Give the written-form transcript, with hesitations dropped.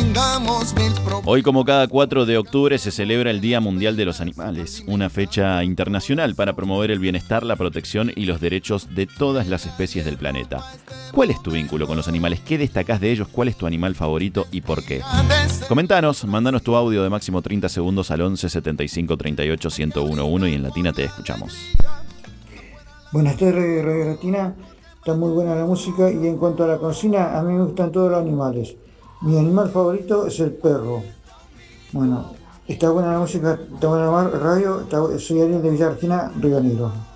Hoy, como cada 4 de octubre, se celebra el Día Mundial de los Animales, una fecha internacional para promover el bienestar, la protección y los derechos de todas las especies del planeta. ¿Cuál es tu vínculo con los animales? ¿Qué destacás de ellos? ¿Cuál es tu animal favorito y por qué? Comentanos, mandanos tu audio de máximo 30 segundos al 11 75 38 1011 y en Latina te escuchamos. Buenas tardes, Radio Latina. Está muy buena la música y en cuanto a la cocina, a mí me gustan todos los animales. Mi animal favorito es el perro. Bueno, está buena la música, está buena la radio. Soy Ariel de Villa Argentina, Río Negro.